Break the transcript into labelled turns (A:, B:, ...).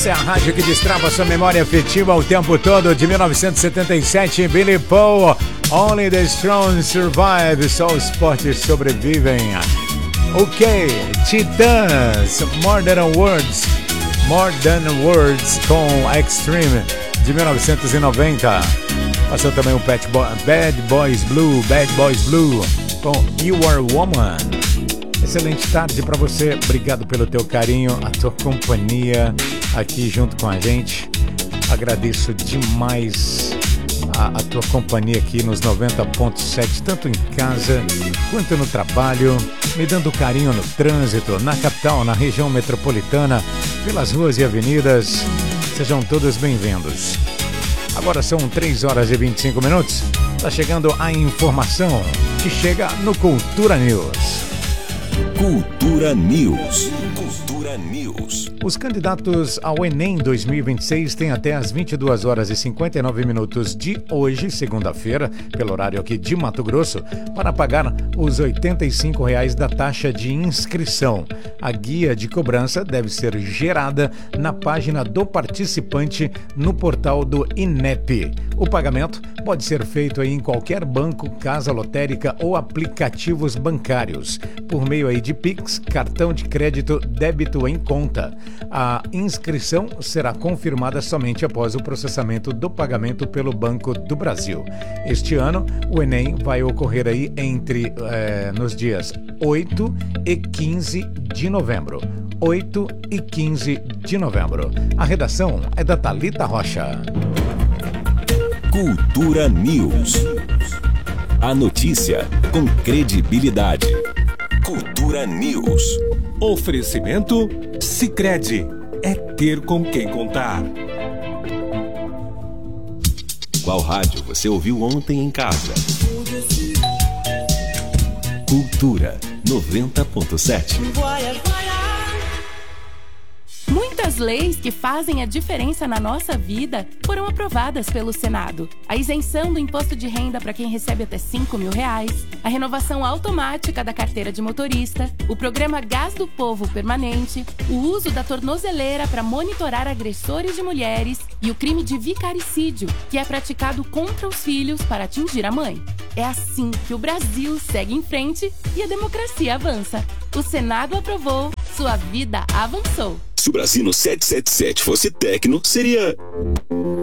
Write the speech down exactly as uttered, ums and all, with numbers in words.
A: Essa é a rádio que destrava sua memória afetiva o tempo todo. De mil novecentos e setenta e sete, Billy Paul, Only the Strong Survive, só os fortes sobrevivem. Ok, Titãs, More Than Words, More Than Words com Extreme, de mil novecentos e noventa. Passou também o Bad, Bo- Bad Boys Blue, Bad Boys Blue com You Are Woman. Excelente tarde para você, obrigado pelo teu carinho, a tua companhia aqui junto com a gente. Agradeço demais a, a tua companhia aqui nos noventa ponto sete, tanto em casa quanto no trabalho, me dando carinho no trânsito, na capital, na região metropolitana, pelas ruas e avenidas. Sejam todos bem-vindos. Agora são três horas e vinte e cinco minutos, tá chegando a informação que chega no Cultura News.
B: Cultura News. Cultura News.
A: Os candidatos ao Enem dois mil e vinte e seis têm até as vinte e duas horas e cinquenta e nove minutos de hoje, segunda-feira, pelo horário aqui de Mato Grosso, para pagar os oitenta e cinco reais da taxa de inscrição. A guia de cobrança deve ser gerada na página do participante no portal do INEP. O pagamento pode ser feito aí em qualquer banco, casa lotérica ou aplicativos bancários, por meio aí de Pix, cartão de crédito, débito em conta. A inscrição será confirmada somente após o processamento do pagamento pelo Banco do Brasil. Este ano, o Enem vai ocorrer aí entre é, nos dias oito e quinze de novembro. oito e quinze de novembro. A redação é da Thalita Rocha.
B: Cultura News. A notícia com credibilidade. Cultura News.
C: Oferecimento Sicredi. É ter com quem contar.
B: Qual rádio você ouviu ontem em casa? Cultura noventa ponto sete.
D: Muitas leis que fazem a diferença na nossa vida foram aprovadas pelo Senado. A isenção do imposto de renda para quem recebe até cinco mil reais, a renovação automática da carteira de motorista, o programa Gás do Povo permanente, o uso da tornozeleira para monitorar agressores de mulheres e o crime de vicaricídio, que é praticado contra os filhos para atingir a mãe. É assim que o Brasil segue em frente e a democracia avança. O Senado aprovou, sua vida avançou.
B: Se o Brasino sete sete sete fosse tecno, seria...